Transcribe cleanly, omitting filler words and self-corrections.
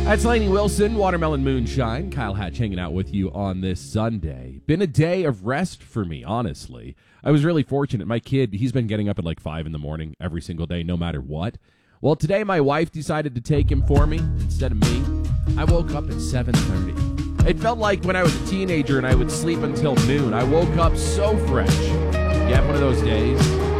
That's Lainey Wilson, Watermelon Moonshine. Kyle Hatch hanging out with you on this Sunday. Been a day of rest for me, honestly. I was really fortunate. My kid, he's been getting up at like 5 in the morning every single day, no matter what. Well, today my wife decided to take him for me instead of me. I woke up at 7:30. It felt like when I was a teenager and I would sleep until noon. I woke up so fresh. You have one of those days?